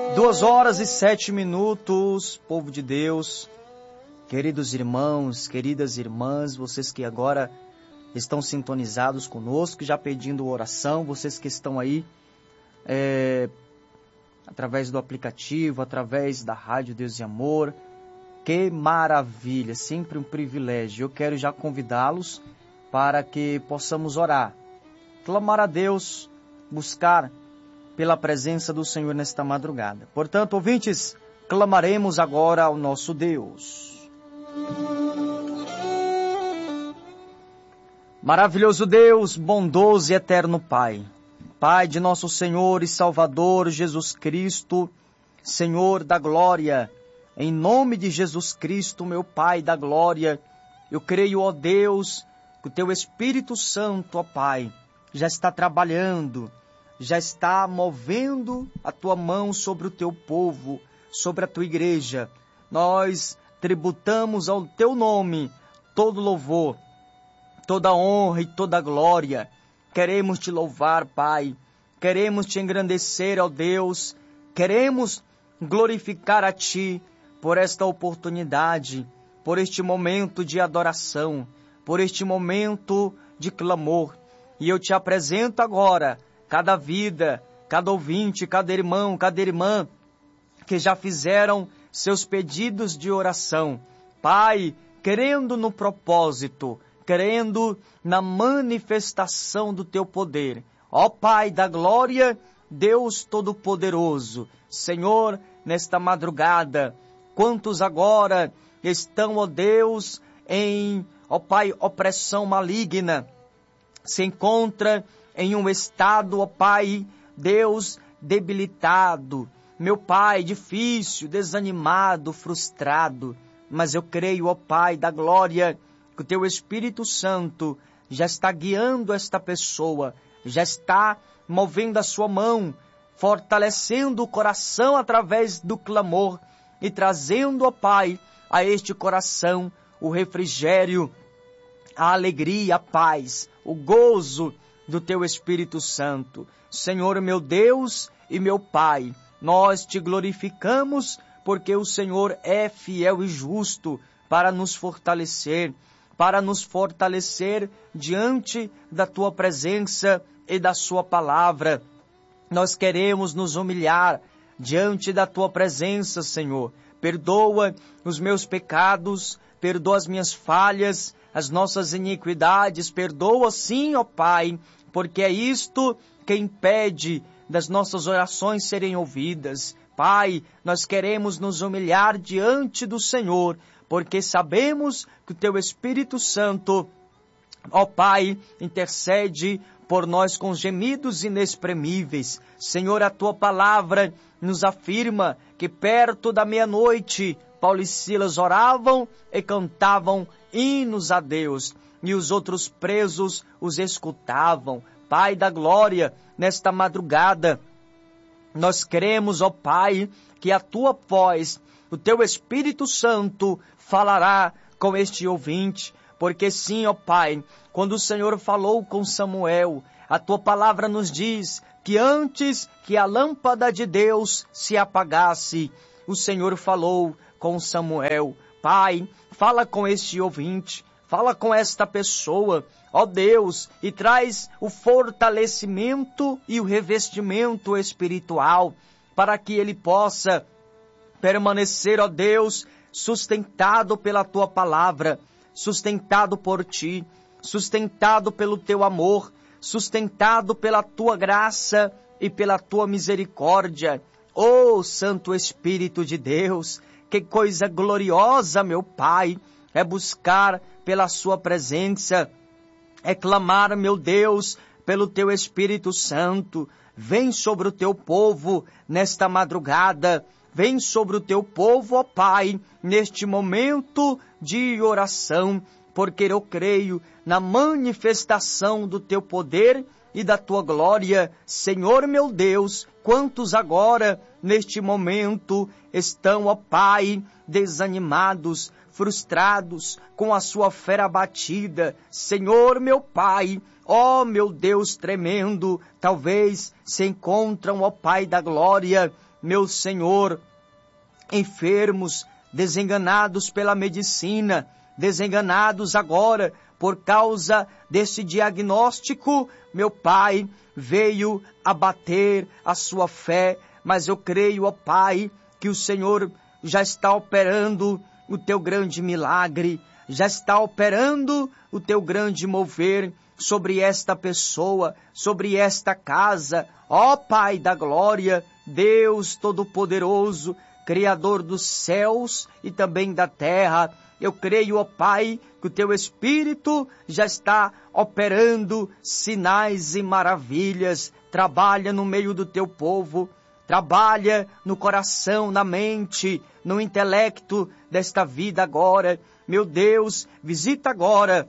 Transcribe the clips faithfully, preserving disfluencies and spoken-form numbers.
Duas horas e sete minutos, povo de Deus, queridos irmãos, queridas irmãs, vocês que agora estão sintonizados conosco, já pedindo oração, vocês que estão aí é, através do aplicativo, através da Rádio Deus e Amor, que maravilha, sempre um privilégio. Eu quero já convidá-los para que possamos orar, clamar a Deus, buscar pela presença do Senhor nesta madrugada. Portanto, ouvintes, clamaremos agora ao nosso Deus. Maravilhoso Deus, bondoso e eterno Pai, Pai de nosso Senhor e Salvador Jesus Cristo, Senhor da glória, em nome de Jesus Cristo, meu Pai da glória, eu creio, ó Deus, que o Teu Espírito Santo, ó Pai, já está trabalhando, já está movendo a Tua mão sobre o Teu povo, sobre a Tua igreja. Nós tributamos ao Teu nome todo louvor, toda honra e toda glória. Queremos Te louvar, Pai, queremos Te engrandecer, ó Deus, queremos glorificar a Ti por esta oportunidade, por este momento de adoração, por este momento de clamor. E eu Te apresento agora cada vida, cada ouvinte, cada irmão, cada irmã que já fizeram seus pedidos de oração. Pai, querendo no propósito, querendo na manifestação do Teu poder. Ó Pai da glória, Deus Todo-Poderoso, Senhor, nesta madrugada, quantos agora estão, ó Deus, em, ó Pai, opressão maligna, se encontra em um estado, ó Pai, Deus, debilitado, meu Pai, difícil, desanimado, frustrado, mas eu creio, ó Pai da glória, que o Teu Espírito Santo já está guiando esta pessoa, já está movendo a sua mão, fortalecendo o coração através do clamor e trazendo, ó Pai, a este coração o refrigério, a alegria, a paz, o gozo do Teu Espírito Santo. Senhor, meu Deus e meu Pai, nós Te glorificamos porque o Senhor é fiel e justo para nos fortalecer, para nos fortalecer diante da Tua presença e da Sua palavra. Nós queremos nos humilhar diante da Tua presença, Senhor. Perdoa os meus pecados, perdoa as minhas falhas, as nossas iniquidades, perdoa sim, ó Pai, porque é isto que impede das nossas orações serem ouvidas. Pai, nós queremos nos humilhar diante do Senhor, porque sabemos que o Teu Espírito Santo, ó Pai, intercede por nós com gemidos inexprimíveis. Senhor, a Tua palavra nos afirma que perto da meia-noite, Paulo e Silas oravam e cantavam hinos a Deus, e os outros presos os escutavam. Pai da glória, nesta madrugada, nós cremos, ó Pai, que a Tua voz, o Teu Espírito Santo falará com este ouvinte, porque sim, ó Pai, quando o Senhor falou com Samuel, a Tua palavra nos diz que antes que a lâmpada de Deus se apagasse, o Senhor falou com Samuel. Pai, fala com este ouvinte, fala com esta pessoa, ó Deus, e traz o fortalecimento e o revestimento espiritual, para que ele possa permanecer, ó Deus, sustentado pela Tua palavra, sustentado por Ti, sustentado pelo Teu amor, sustentado pela Tua graça e pela Tua misericórdia. Ó Santo Espírito de Deus, que coisa gloriosa, meu Pai, é buscar pela Sua presença, é clamar, meu Deus, pelo Teu Espírito Santo. Vem sobre o Teu povo nesta madrugada, vem sobre o Teu povo, ó Pai, neste momento de oração, porque eu creio na manifestação do Teu poder e da Tua glória. Senhor meu Deus, quantos agora, neste momento, estão, ó Pai, desanimados, frustrados, com a sua fé abatida. Senhor meu Pai, ó meu Deus tremendo, talvez se encontram, ó Pai da glória, meu Senhor, enfermos, desenganados pela medicina, desenganados agora por causa desse diagnóstico, meu Pai, veio abater a sua fé, mas eu creio, ó Pai, que o Senhor já está operando o teu grande milagre, já está operando o teu grande mover sobre esta pessoa, sobre esta casa, ó Pai da glória, Deus Todo-Poderoso, Criador dos céus e também da terra. Eu creio, ó Pai, que o teu Espírito já está operando sinais e maravilhas, trabalha no meio do teu povo, trabalha no coração, na mente, no intelecto desta vida agora. Meu Deus, visita agora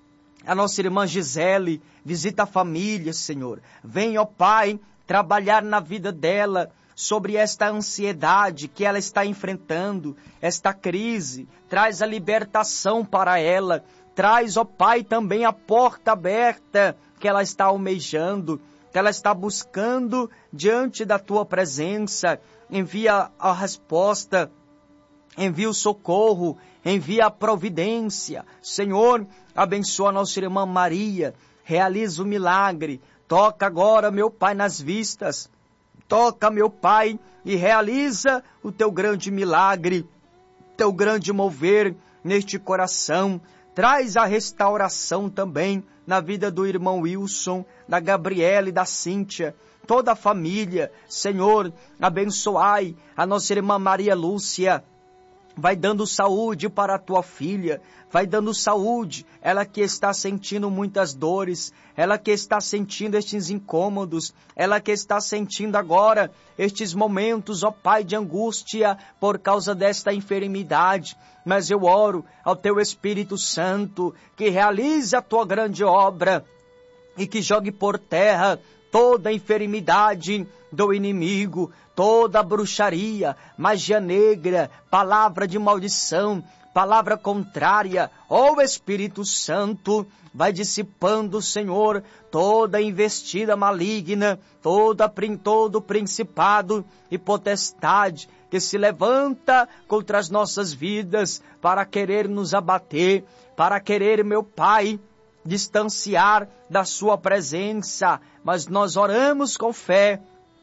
a nossa irmã Gisele, visita a família, Senhor. Vem, ó Pai, trabalhar na vida dela, sobre esta ansiedade que ela está enfrentando, esta crise. Traz a libertação para ela. Traz, ó Pai, também a porta aberta que ela está almejando, que ela está buscando diante da tua presença. Envia a resposta, envia o socorro, envia a providência. Senhor, abençoa a nossa irmã Maria, realiza o milagre. Toca agora, meu Pai, nas vistas. Toca, meu Pai, e realiza o teu grande milagre, teu grande mover neste coração. Traz a restauração também na vida do irmão Wilson, da Gabriela e da Cíntia, toda a família. Senhor, abençoai a nossa irmã Maria Lúcia. Vai dando saúde para a tua filha, vai dando saúde, ela que está sentindo muitas dores, ela que está sentindo estes incômodos, ela que está sentindo agora estes momentos, ó Pai, de angústia por causa desta enfermidade. Mas eu oro ao teu Espírito Santo, que realize a tua grande obra e que jogue por terra toda a enfermidade do inimigo, toda a bruxaria, magia negra, palavra de maldição, palavra contrária. Ó Espírito Santo, vai dissipando, Senhor, toda investida maligna, toda, todo principado e potestade que se levanta contra as nossas vidas para querer nos abater, para querer, meu Pai, distanciar da sua presença. Mas nós oramos com fé,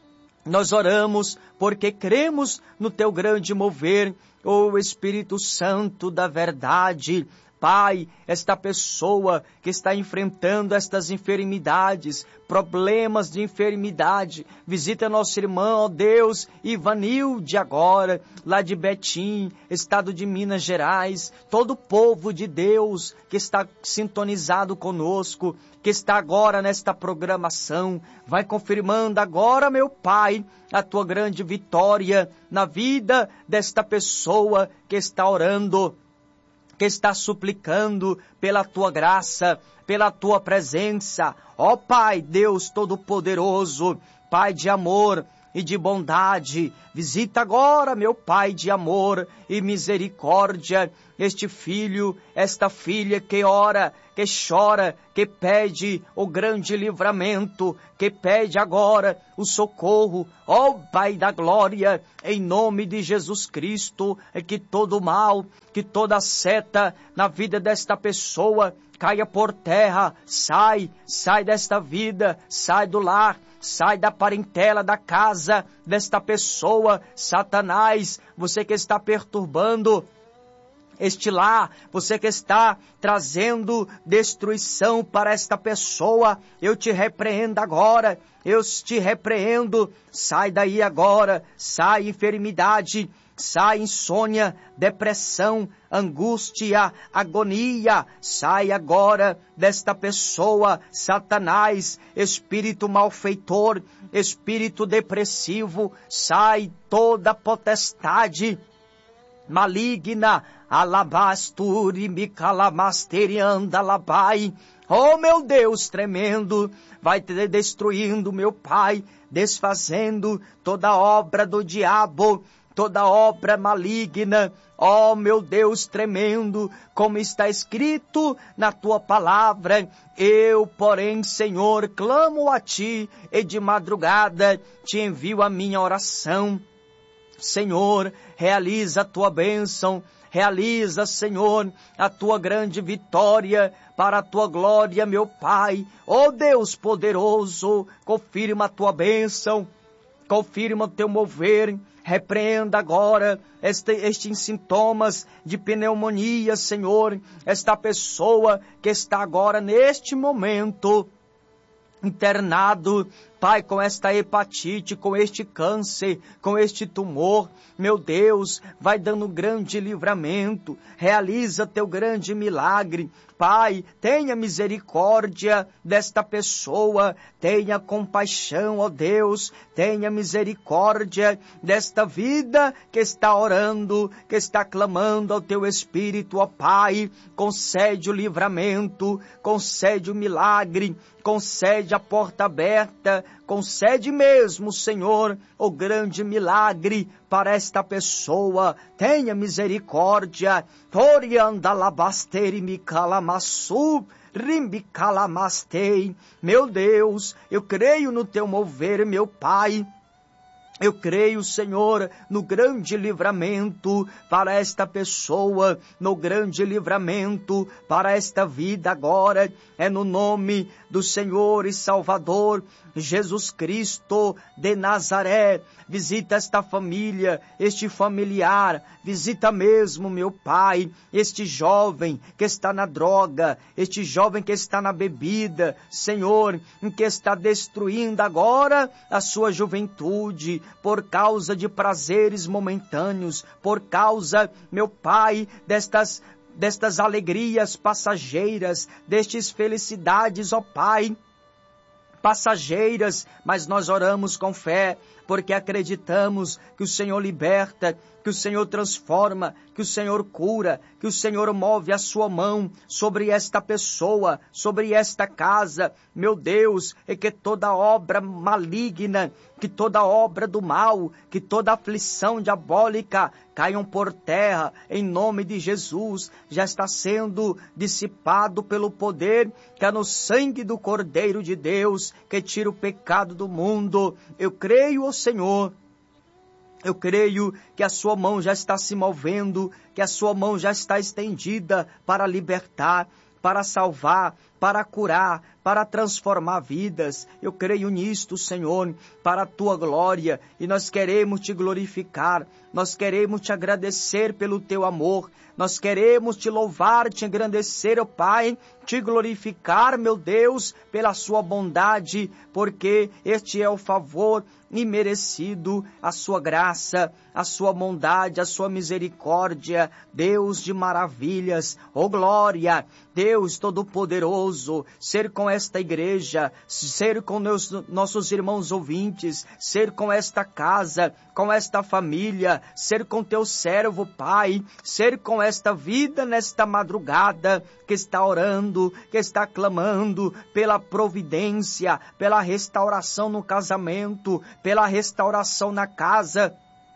nós oramos porque cremos no teu grande mover, ó Espírito Santo da verdade. Pai, esta pessoa que está enfrentando estas enfermidades, problemas de enfermidade, visita nosso irmão, ó Deus, Ivanilde agora, lá de Betim, estado de Minas Gerais, todo o povo de Deus que está sintonizado conosco, que está agora nesta programação, vai confirmando agora, meu Pai, a tua grande vitória na vida desta pessoa que está orando, que está suplicando pela tua graça, pela tua presença. Ó Pai, Deus Todo-Poderoso, Pai de amor e de bondade, visita agora, meu Pai de amor e misericórdia, este filho, esta filha que ora, que chora, que pede o grande livramento, que pede agora o socorro. Ó Pai da glória, em nome de Jesus Cristo, que todo mal, que toda seta na vida desta pessoa caia por terra. Sai, sai desta vida, sai do lar, sai da parentela, da casa desta pessoa. Satanás, você que está perturbando este lar, você que está trazendo destruição para esta pessoa, eu te repreendo agora, eu te repreendo. Sai daí agora, sai enfermidade, sai insônia, depressão, angústia, agonia. Sai agora desta pessoa, Satanás, espírito malfeitor, espírito depressivo. Sai toda potestade maligna, alabasturi, micalamasteri,anda labai. Oh meu Deus tremendo, vai te destruindo, meu Pai, desfazendo toda obra do diabo, toda obra maligna. Oh meu Deus tremendo, como está escrito na tua palavra, eu, porém, Senhor, clamo a ti, e de madrugada te envio a minha oração. Senhor, realiza a tua bênção, realiza, Senhor, a tua grande vitória para a tua glória, meu Pai. Ó Deus poderoso, confirma a tua bênção, confirma o teu mover. Repreenda agora este, estes sintomas de pneumonia, Senhor. Esta pessoa que está agora, neste momento, internado, Pai, com esta hepatite, com este câncer, com este tumor, meu Deus, vai dando grande livramento, realiza teu grande milagre. Pai, tenha misericórdia desta pessoa, tenha compaixão, ó Deus, tenha misericórdia desta vida que está orando, que está clamando ao teu Espírito, ó Pai. Concede o livramento, concede o milagre, concede a porta aberta, concede mesmo, Senhor, o grande milagre para esta pessoa. Tenha misericórdia. Toriandalabasteri mikalamassu, rimbikalamastei. Meu Deus, eu creio no teu mover, meu Pai. Eu creio, Senhor, no grande livramento para esta pessoa, no grande livramento para esta vida agora. É no nome do Senhor e Salvador Jesus Cristo de Nazaré. Visita esta família, este familiar, visita mesmo, meu Pai, este jovem que está na droga, este jovem que está na bebida, Senhor, que está destruindo agora a sua juventude, por causa de prazeres momentâneos, por causa, meu Pai, destas, destas alegrias passageiras, destas felicidades, ó Pai, passageiras, mas nós oramos com fé, porque acreditamos que o Senhor liberta, que o Senhor transforma, que o Senhor cura, que o Senhor move a sua mão sobre esta pessoa, sobre esta casa, meu Deus, e que toda obra maligna, que toda obra do mal, que toda aflição diabólica caiam por terra, em nome de Jesus. Já está sendo dissipado pelo poder que é no sangue do Cordeiro de Deus, que tira o pecado do mundo. Eu creio, ó Senhor, eu creio que a sua mão já está se movendo, que a sua mão já está estendida para libertar, para salvar, para curar, para transformar vidas. Eu creio nisto, Senhor, para a tua glória, e nós queremos te glorificar, nós queremos te agradecer pelo teu amor, nós queremos te louvar, te engrandecer, ó Pai, te glorificar, meu Deus, pela sua bondade, porque este é o favor imerecido, a sua graça, a sua bondade, a sua misericórdia, Deus de maravilhas, ó glória, Deus Todo-Poderoso, ser com esta igreja, ser com meus, nossos irmãos ouvintes, ser com esta casa, com esta família, ser com teu servo, Pai, ser com esta vida nesta madrugada, que está orando, que está clamando pela providência, pela restauração no casamento, pela restauração na casa,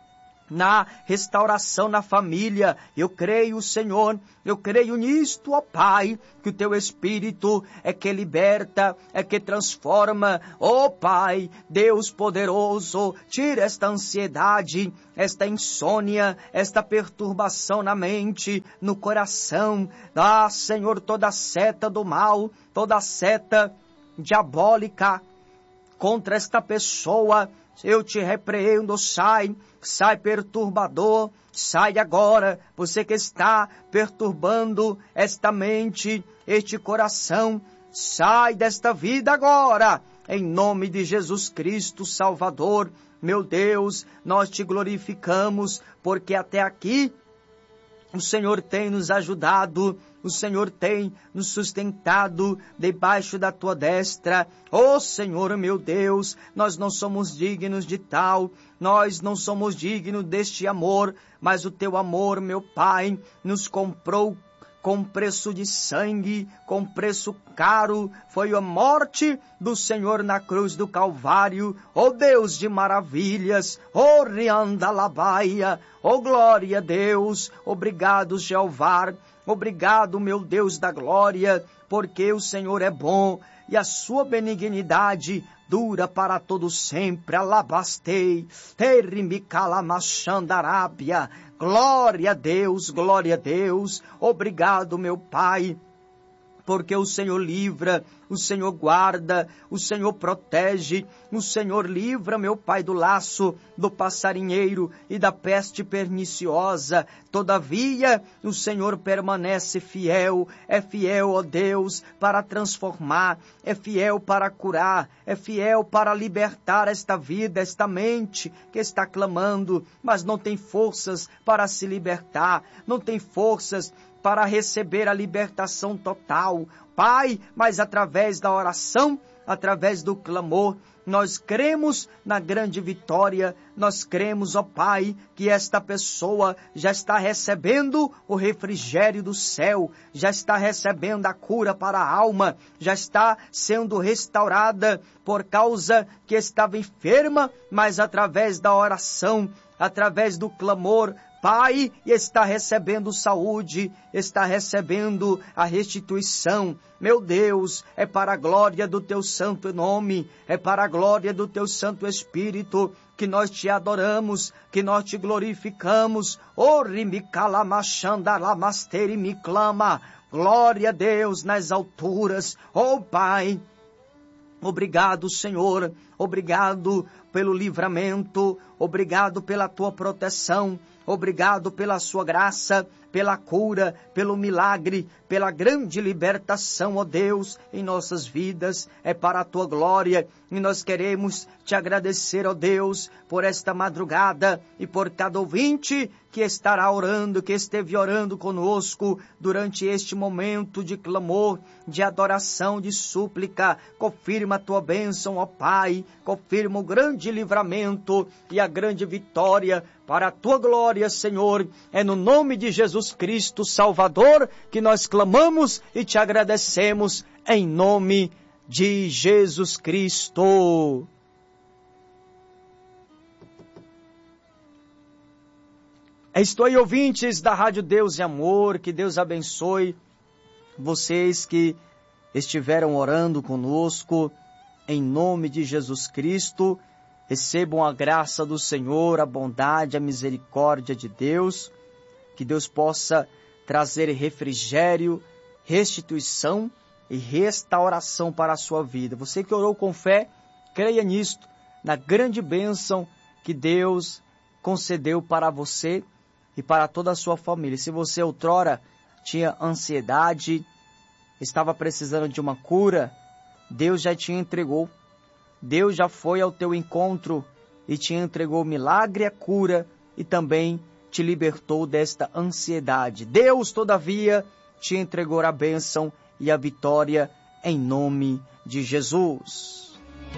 na restauração na família. Eu creio, Senhor, eu creio nisto, ó Pai, que o teu Espírito é que liberta, é que transforma. Ó Pai, Deus poderoso, tira esta ansiedade, esta insônia, esta perturbação na mente, no coração. Ah, Senhor, toda seta do mal, toda seta diabólica contra esta pessoa, eu te repreendo, sai, sai perturbador, sai agora, você que está perturbando esta mente, este coração, sai desta vida agora, em nome de Jesus Cristo, Salvador. Meu Deus, nós te glorificamos, porque até aqui o Senhor tem nos ajudado, o Senhor tem nos sustentado debaixo da tua destra. Ó Senhor, meu Deus, nós não somos dignos de tal, nós não somos dignos deste amor, mas o teu amor, meu Pai, nos comprou com preço de sangue, com preço caro, foi a morte do Senhor na cruz do Calvário. Ó Deus de maravilhas, ó Riandalabaia, ó glória a Deus, obrigado Jeová, obrigado meu Deus da glória, porque o Senhor é bom, e a sua benignidade dura para todo sempre. Alabastei, terimicalamashandarábia. Glória a Deus, glória a Deus. Obrigado, meu Pai, porque o Senhor livra, o Senhor guarda, o Senhor protege, o Senhor livra, meu Pai, do laço do passarinheiro e da peste perniciosa. Todavia, o Senhor permanece fiel, é fiel, ó Deus, para transformar, é fiel para curar, é fiel para libertar esta vida, esta mente que está clamando, mas não tem forças para se libertar, não tem forças para receber a libertação total. Pai, mas através da oração, através do clamor, nós cremos na grande vitória, nós cremos, ó Pai, que esta pessoa já está recebendo o refrigério do céu, já está recebendo a cura para a alma, já está sendo restaurada por causa que estava enferma, mas através da oração, através do clamor, Pai, está recebendo saúde, está recebendo a restituição. Meu Deus, é para a glória do Teu santo nome, é para a glória do Teu santo Espírito, que nós Te adoramos, que nós Te glorificamos. Orimicalamashandalamasteri-me-clama. Glória a Deus nas alturas. Oh Pai, obrigado, Senhor, obrigado pelo livramento, obrigado pela Tua proteção, obrigado pela Sua graça, pela cura, pelo milagre, pela grande libertação, ó Deus, em nossas vidas. É para a Tua glória e nós queremos Te agradecer, ó Deus, por esta madrugada e por cada ouvinte que estará orando, que esteve orando conosco durante este momento de clamor, de adoração, de súplica. Confirma a Tua bênção, ó Pai, confirma o grande livramento e a grande vitória para a Tua glória, Senhor. É no nome de Jesus Cristo, Salvador, que nós clamamos e Te agradecemos, em nome de Jesus Cristo. Estou aí, ouvintes da Rádio Deus e Amor, que Deus abençoe vocês que estiveram orando conosco, em nome de Jesus Cristo. Recebam a graça do Senhor, a bondade, a misericórdia de Deus, que Deus possa trazer refrigério, restituição e restauração para a sua vida. Você que orou com fé, creia nisto, na grande bênção que Deus concedeu para você e para toda a sua família. Se você outrora tinha ansiedade, estava precisando de uma cura, Deus já te entregou. Deus já foi ao teu encontro e te entregou o milagre, a cura e também te libertou desta ansiedade. Deus, todavia, te entregou a bênção e a vitória em nome de Jesus.